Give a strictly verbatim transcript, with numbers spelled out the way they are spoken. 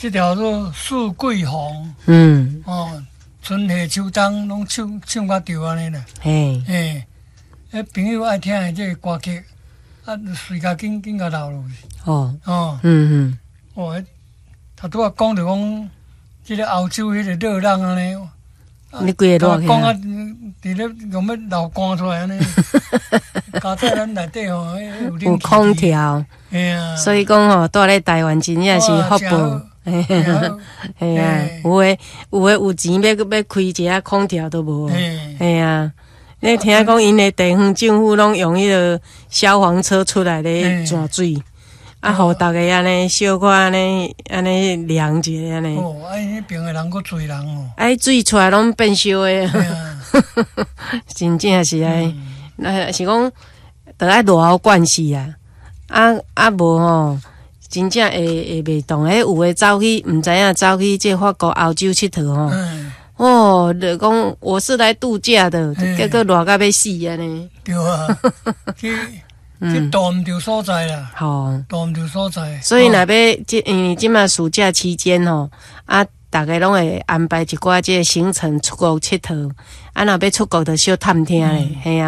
这条做四季红， 嗯， 哦，春夏秋冬拢唱唱甲对安尼啦。 嘿， 嘿，迄朋友爱听的这个歌曲，啊，随甲紧紧甲留落去。 哦， 哦， 嗯哦，迄头拄仔讲着讲，即个欧洲迄个热浪安尼。 嗯，你规个热起讲啊， 来， 伫咧用要流汗出来安尼。加在咱内底吼，有有空调， 嘿啊， 所以讲吼，住咧台湾真正是福报。嘿嘿啊，有诶有诶有钱要要开一下空调都无。嘿啊，你听讲因诶地方政府拢用迄个消防车出来咧转水，啊，互逐个安尼小可安尼安尼凉一下安尼。 哦，啊，迄边诶人阁侪人哦。 啊，水出来拢变烧诶， 啊， 真正是安，那是讲得爱落后惯势啊，啊啊无吼。真正会会袂动，诶，有诶走去，毋知影走去即法国、欧洲佚佗吼。哦，就讲我是来度假的，结果热到要死安尼。 对啊，去去住毋着所在啦， 吼， 住毋着所在。 所以若要即因为即马暑假期间吼，啊，逐个拢会安排一寡即个行程出国佚佗，啊，若要出国着小探听咧，嘿啊。